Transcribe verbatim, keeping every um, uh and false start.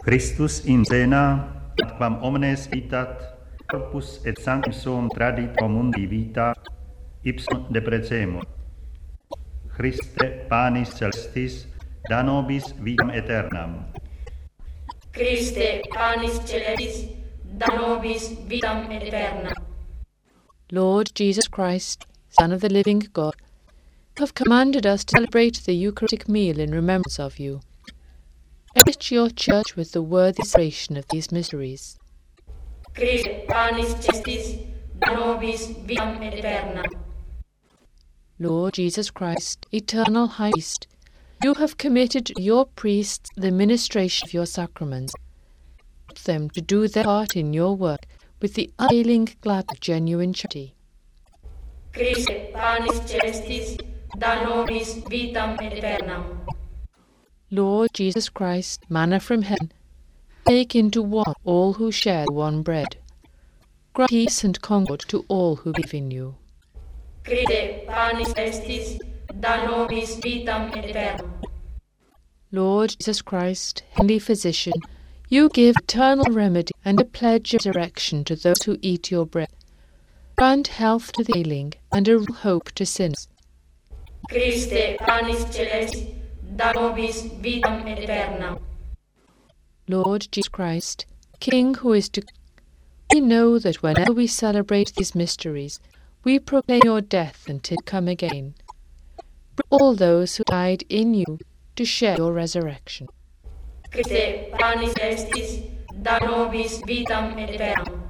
Christus in cena, ad quam omnes vitat, corpus et sanctum suum tradit pro mundi vita, ipsum deprecemur. Christe panis celestis, da nobis vitam aeternam. Christe panis celestis, da nobis vitam aeternam. Lord Jesus Christ, Son of the living God, you have commanded us to celebrate the Eucharistic meal in remembrance of you. Enrich your church with the worthy celebration of these mysteries. Christe panis celestis, da nobis vitam aeternam. Lord Jesus Christ, eternal High Priest, you have committed to your priests the ministration of your sacraments. Help them to do their part in your work with the unfailing gladness of genuine charity. Christe panis celestis, da nobis vitam aeternam. Lord Jesus Christ, manna from heaven, make into one all who share one bread. Grant peace and concord to all who believe in you. Christe panis celestis, da nobis vitam aeternam. Lord Jesus Christ, Heavenly Physician, you give eternal remedy and a pledge of resurrection to those who eat your bread. Grant health to the ailing and a real hope to sinners. Christe panis celestis, da nobis vitam aeternam. Lord Jesus Christ, King who is to come, we know that whenever we celebrate these mysteries, we proclaim your death until you come again. Bring all those who died in you to share your resurrection. Christe panis celestis, da nobis vitam aeternam.